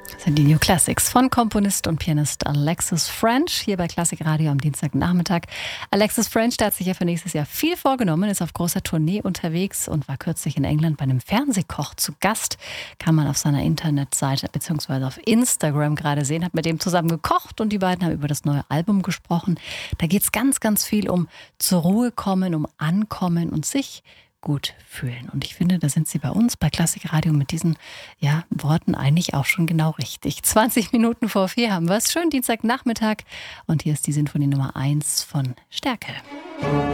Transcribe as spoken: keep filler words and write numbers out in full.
Das sind die New Classics von Komponist und Pianist Alexis French hier bei Klassik Radio am Dienstagnachmittag. Alexis French, der hat sich ja für nächstes Jahr viel vorgenommen, ist auf großer Tournee unterwegs und war kürzlich in England bei einem Fernsehkoch zu Gast. Kann man auf seiner Internetseite bzw. auf Instagram gerade sehen, hat mit dem zusammen gekocht und die beiden haben über das neue Album gesprochen. Da geht es ganz, ganz viel um zur Ruhe kommen, um Ankommen und sich gut fühlen. Und ich finde, da sind Sie bei uns bei Klassik Radio mit diesen ja, Worten eigentlich auch schon genau richtig. zwanzig Minuten vor vier haben wir es. Schönen Dienstagnachmittag. Und hier ist die Sinfonie Nummer eins von Stärke.